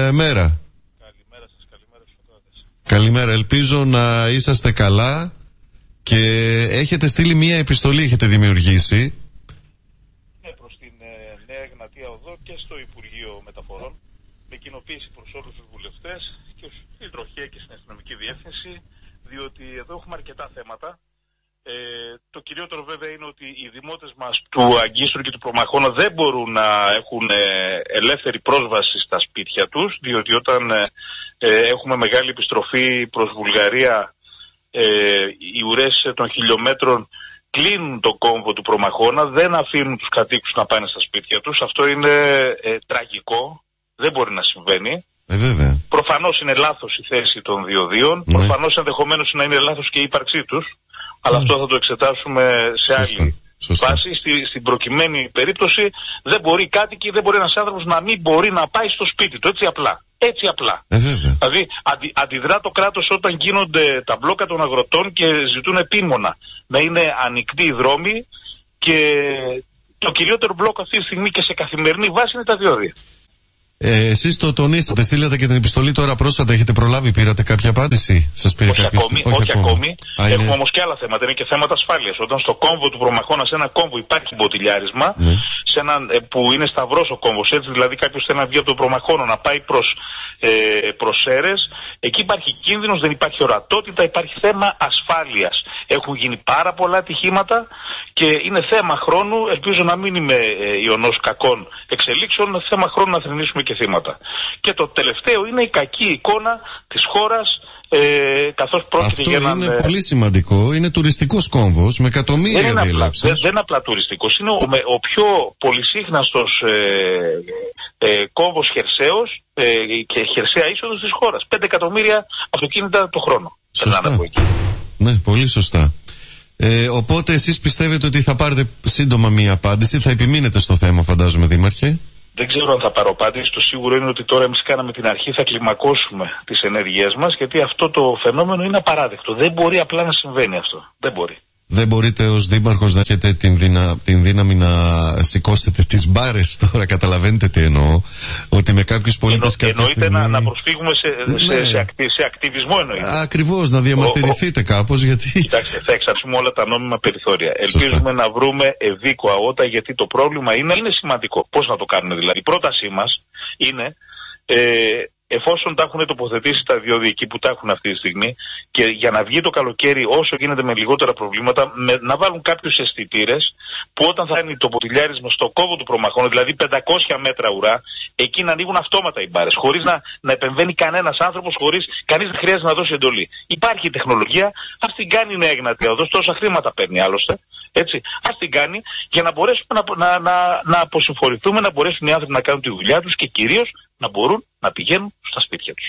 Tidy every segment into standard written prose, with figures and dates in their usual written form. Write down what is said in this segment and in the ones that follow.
μέρα. Καλημέρα σας, καλημέρα στους ακροατές. Καλημέρα, ελπίζω να είσαστε καλά και έχετε στείλει μία επιστολή, έχετε δημιουργήσει. Ναι, προς την Νέα Εγνατία Οδό και στο Υπουργείο Μεταφορών, με κοινοποίηση προς όλους τους βουλευτές και στην Τροχέα και στην Αστυνομική Διεύθυνση, διότι εδώ έχουμε αρκετά θέματα. Το κυριότερο βέβαια είναι ότι οι δημότες μας του Αγκίστρου και του Προμαχώνα δεν μπορούν να έχουν ελεύθερη πρόσβαση στα σπίτια τους, διότι όταν έχουμε μεγάλη επιστροφή προς Βουλγαρία, οι ουρές των χιλιόμετρων κλείνουν τον κόμβο του Προμαχώνα, δεν αφήνουν τους κατοίκους να πάνε στα σπίτια τους. Αυτό είναι τραγικό, δεν μπορεί να συμβαίνει. Προφανώς είναι λάθος η θέση των διοδίων, προφανώς ενδεχομένως να είναι λάθος και η ύπαρξή τους, αλλά αυτό θα το εξετάσουμε σε άλλη φάση. Στην προκειμένη περίπτωση δεν μπορεί κάτοικοι, δεν μπορεί ένας άνθρωπος να μην μπορεί να πάει στο σπίτι του, έτσι απλά. Έτσι απλά. Δηλαδή αντιδρά το κράτος όταν γίνονται τα μπλόκα των αγροτών και ζητούν επίμονα να είναι ανοιχτοί οι δρόμοι, και το κυριότερο μπλόκο αυτή τη στιγμή και σε καθημερινή βάση είναι τα διόδια. Εσείς το τονίσατε, στείλατε και την επιστολή τώρα πρόσφατα, έχετε προλάβει, πήρατε κάποια απάντηση? Σας πήρε όχι ακόμη. Έχουμε όμως και άλλα θέματα, είναι και θέματα ασφάλειας. Όταν στο κόμβο του Προμαχώνα, σε ένα κόμβο υπάρχει μποτιλιάρισμα, σε που είναι σταυρός ο κόμβος, έτσι δηλαδή κάποιος θέλει να βγει από το Προμαχώνα να πάει προς Σέρες, εκεί υπάρχει κίνδυνος, δεν υπάρχει ορατότητα, υπάρχει θέμα ασφάλειας. Έχουν γίνει πάρα πολλά ατυχήματα και είναι θέμα χρόνου, ελπίζω να μην είμαι ιονός κακών εξελίξεων, είναι θέμα χρόνου να θρηνήσουμε και θύματα. Και το τελευταίο είναι η κακή εικόνα της χώρας, καθώς πρόκειται για έναν... Αυτό είναι πολύ σημαντικό, είναι τουριστικός κόμβος με εκατομμύρια διελεύσεις. Δεν είναι απλά τουριστικός, είναι ο πιο πολυσύχναστος κόμβος χερσαίος και χερσαία είσοδος της χώρας. 5 εκατομμύρια αυτοκίνητα το χρόνο. Σωστά. Ναι, πολύ σωστά. Οπότε εσείς πιστεύετε ότι θα πάρετε σύντομα μία απάντηση, θα επιμείνετε στο θέμα, φαντάζομαι, Δήμαρχε? Δεν ξέρω αν θα πάρω απάντηση. Το σίγουρο είναι ότι τώρα εμείς κάναμε την αρχή, θα κλιμακώσουμε τις ενέργειές μας, γιατί αυτό το φαινόμενο είναι απαράδεκτο. Δεν μπορεί απλά να συμβαίνει αυτό. Δεν μπορεί. Δεν μπορείτε ως Δήμαρχος να έχετε την δύναμη να σηκώσετε τις μπάρες τώρα, καταλαβαίνετε τι εννοώ? Ότι με κάποιους πολίτες εννοείται να προσφύγουμε σε ακτιβισμό, εννοείται. Ακριβώς, να διαμαρτυρηθείτε κάπως, γιατί... Κοιτάξτε, θα εξαρσούμε όλα τα νόμιμα περιθώρια. Ελπίζουμε να βρούμε ευήκοα ότα, γιατί το πρόβλημα είναι σημαντικό. Πώς να το κάνουμε δηλαδή? Η πρότασή μας είναι... εφόσον τα έχουν τοποθετήσει τα διόδια εκεί που τα έχουν αυτή τη στιγμή, και για να βγει το καλοκαίρι όσο γίνεται με λιγότερα προβλήματα, να βάλουν κάποιους αισθητήρες που όταν θα είναι το ποτηλιάρισμα στο κόμβο του Προμαχώνα, δηλαδή 500 μέτρα ουρά, εκεί να ανοίγουν αυτόματα οι μπάρες, χωρίς να επεμβαίνει κανένας άνθρωπος, χωρίς κανείς να χρειάζεται να δώσει εντολή. Υπάρχει τεχνολογία, ας την κάνει η Νέα Εγνατία Οδός, τόσα χρήματα παίρνει άλλωστε. Έτσι, ας την κάνει για να μπορέσουμε να αποσυμφορηθούμε, να μπορέσουν οι άνθρωποι να κάνουν τη δουλειά τους και κυρίως να μπορούν να πηγαίνουν στα σπίτια τους.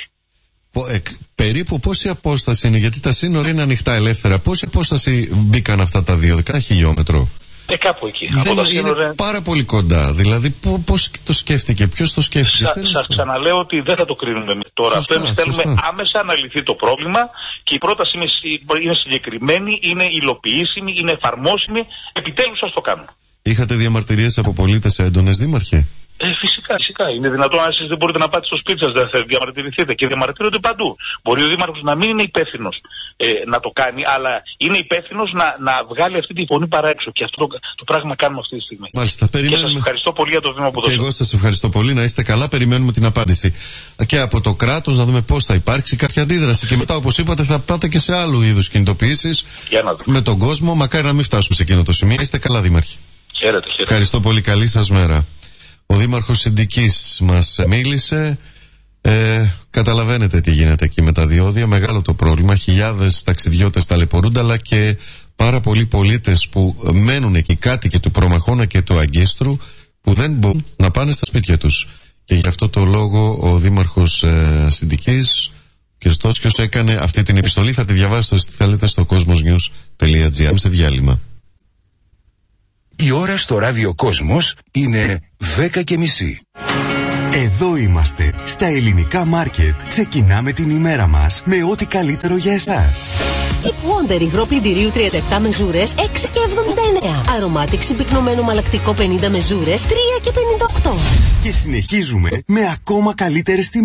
Περίπου πόση απόσταση είναι, γιατί τα σύνορα είναι ανοιχτά ελεύθερα, πόση απόσταση μπήκαν αυτά τα δύο, 10 χιλιόμετρο? Κάπου εκεί. Από τα σύνορα είναι πάρα πολύ κοντά. Δηλαδή, πώς το σκέφτηκε, ποιος το σκέφτηκε? Σας ξαναλέω ότι δεν θα το κρίνουμε τώρα. Αυτό εμείς θέλουμε άμεσα να λυθεί το πρόβλημα, και η πρόταση είναι συγκεκριμένη, είναι υλοποιήσιμη, είναι εφαρμόσιμη. Επιτέλους σας το κάνουμε. Είχατε διαμαρτυρίες από πολίτες έντονες, Δήμαρχε? Φυσικά. Είναι δυνατόν, αν εσείς δεν μπορείτε να πάτε στο σπίτι σας, δεν θα διαμαρτυρηθείτε, και διαμαρτύρονται παντού. Μπορεί ο Δήμαρχος να μην είναι υπεύθυνος να το κάνει, αλλά είναι υπεύθυνος να βγάλει αυτή τη φωνή παρά έξω. Και αυτό το πράγμα κάνουμε αυτή τη στιγμή. Μάλιστα, περιμένουμε. Και σας ευχαριστώ πολύ για το βήμα που δώσατε. Και εγώ σας ευχαριστώ πολύ, να είστε καλά. Περιμένουμε την απάντηση και από το κράτος, να δούμε πώς θα υπάρξει κάποια αντίδραση. Και μετά, όπως είπατε, θα πάτε και σε άλλου είδους κινητοποιήσεις με τον κόσμο. Μακάρι να μην φτάσουμε σε εκείνο το σημείο. Είστε καλά, Δήμαρχε. Χαίρετε. Ευχαριστώ πολύ. Καλή σας μέρα. Ο Δήμαρχος Συντικής μας μίλησε. Καταλαβαίνετε τι γίνεται εκεί με τα διόδια. Μεγάλο το πρόβλημα. Χιλιάδες ταξιδιώτες ταλαιπωρούνται, αλλά και πάρα πολλοί πολίτες που μένουν εκεί, κάτοικοι του Προμαχώνα και του Αγκίστρου, που δεν μπορούν να πάνε στα σπίτια τους. Και γι' αυτό το λόγο ο Δήμαρχος Συντικής, κ. Στότσιος, έκανε αυτή την επιστολή. Θα τη διαβάσετε, θέλετε, στο cosmosnews.gr. Σε διάλειμμα. Η ώρα στο ράδιο Κόσμος είναι 10:30. Εδώ είμαστε, στα ελληνικά μάρκετ. Ξεκινάμε την ημέρα μας με ό,τι καλύτερο για εσάς. Skip Wonder υγρό πλυντηρίου 37 μεζούρες 6,79. Αρωμάτικ συμπυκνωμένο μαλακτικό 50 μεζούρες 3,58. Και συνεχίζουμε με ακόμα καλύτερες τιμές.